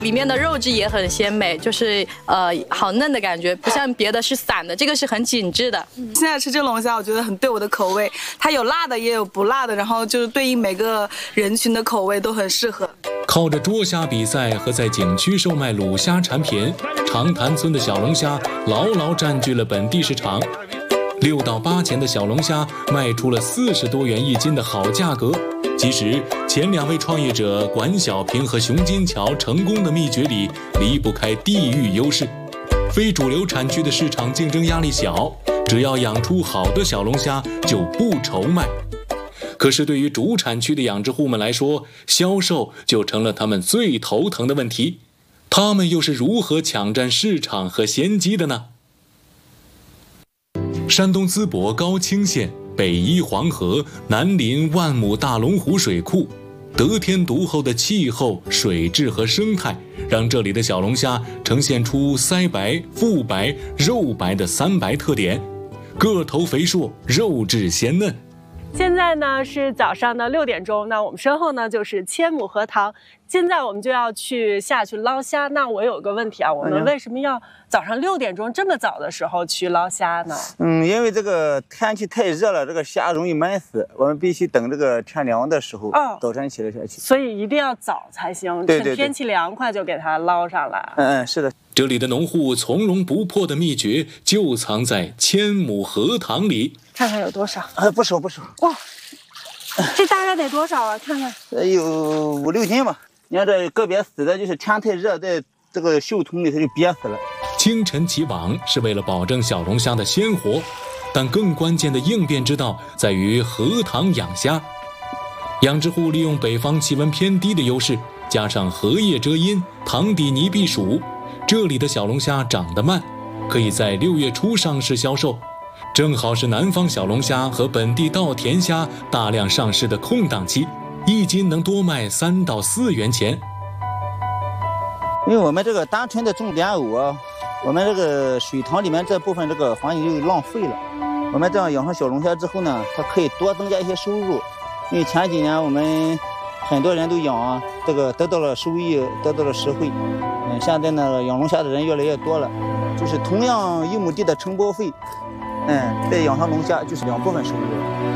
里面的肉质也很鲜美，就是好嫩的感觉，不像别的是散的，这个是很紧致的。 现在吃这龙虾，我觉得很对我的口味，它有辣的也有不辣的，然后就是对应每个人群的口味都很适合。 靠着捉虾比赛和在景区售卖卤虾产品，长潭村的小龙虾牢牢占据了本地市场。6到8钱的小龙虾卖出了40多元一斤的好价格。其实前2位创业者管小平和熊金桥成功的秘诀里离不开地域优势。非主流产区的市场竞争压力小，只要养出好的小龙虾就不愁卖。可是对于主产区的养殖户们来说，销售就成了他们最头疼的问题。他们又是如何抢占市场和先机的呢？山东淄博高清县北依黄河，南临万亩大龙湖水库，得天独厚的气候、水质和生态，让这里的小龙虾呈现出腮白、腹白、肉白的3白特点，个头肥硕，肉质鲜嫩。 现在呢是早上的6点钟，那我们身后呢就是千亩荷塘，现在我们就要下去捞虾。那我有个问题啊，我们为什么要早上6点钟这么早的时候去捞虾呢？ 因为这个天气太热了，这个虾容易闷死，我们必须等这个天凉的时候，早晨起来下去。 所以一定要早才行，趁天气凉快就给它捞上来。 是的。 这里的农户从容不迫的秘诀就藏在千亩荷塘里。 看看有多少？ 不少。 哇，这大概得多少啊？看看， 有5、6斤吧。你看这个别死的，就是天太热，在这个袖筒里它就憋死了。 清晨起网是为了保证小龙虾的鲜活，但更关键的应变之道在于荷塘养虾。养殖户利用北方气温偏低的优势，加上荷叶遮阴、塘底泥避暑，这里的小龙虾长得慢，可以在6月初上市销售，正好是南方小龙虾和本地稻田虾大量上市的空档期，一斤能多卖3到4元钱。 因为我们这个单纯的种莲藕啊，我们这个水塘里面这部分这个环境就浪费了。我们这样养成小龙虾之后呢，它可以多增加一些收入。因为前几年我们很多人都养啊，这个得到了收益，得到了实惠。现在呢，养龙虾的人越来越多了，就是同样1亩地的承包费，再养上龙虾就是2部分收入。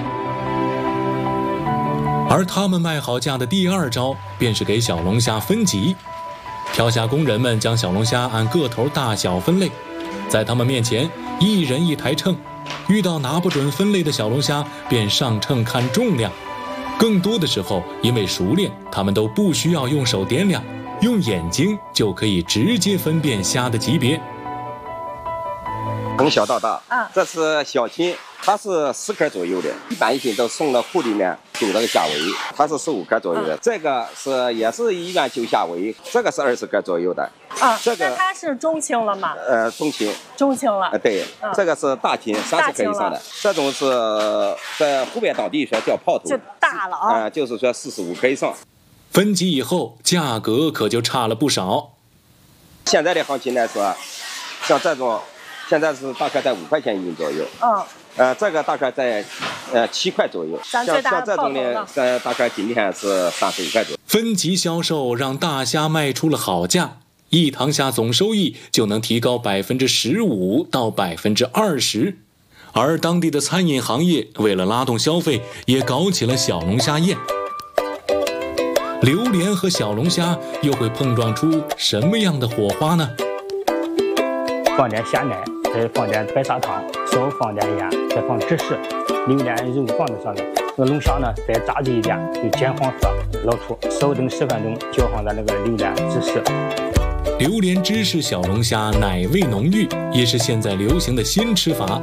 而他们卖好价的第2招，便是给小龙虾分级。漂虾工人们将小龙虾按个头大小分类，在他们面前1人1台秤，遇到拿不准分类的小龙虾，便上秤看重量。更多的时候，因为熟练，他们都不需要用手掂量，用眼睛就可以直接分辨虾的级别。 从小到大，这是小斤，它是10克左右的，一般一斤都送到库里面就这个价位，它是15克左右的。这个也是1元9价位，这个是20克左右的。这个那它是中轻了吗？中轻了。 对，这个是大斤，30克以上的。这种是在湖北当地说叫泡头， 就大了啊。 就是说45克以上。 分级以后，价格可就差了不少。 现在的行情来说，像这种。现在是大概在5块钱一斤左右，这个大概在7块左右，像这种呢，大概今天是35块左右。 分级销售让大虾卖出了好价，一塘虾总收益就能提高15%到20%。而当地的餐饮行业为了拉动消费，也搞起了小龙虾宴。榴莲和小龙虾又会碰撞出什么样的火花呢？ 放点鲜奶，再放点白砂糖，少放点盐，再放芝士，榴莲肉放在上面。那龙虾呢，再炸制一点，就金黄色，捞出，少等10分钟，浇上咱那个榴莲芝士。 榴莲芝士小龙虾奶味浓郁，也是现在流行的新吃法。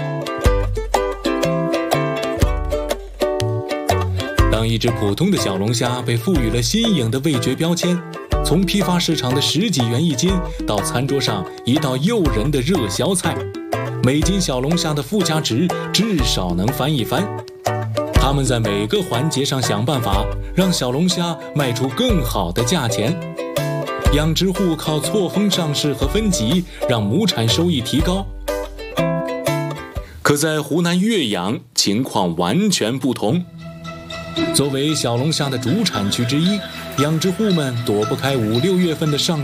当一只普通的小龙虾被赋予了新颖的味觉标签，从批发市场的10几元一斤，到餐桌上一道诱人的热销菜，每斤小龙虾的附加值至少能翻一番。他们在每个环节上想办法，让小龙虾卖出更好的价钱。养殖户靠错峰上市和分级，让亩产收益提高。可在湖南岳阳，情况完全不同。 作为小龙虾的主产区之一，养殖户们躲不开5、6月份的上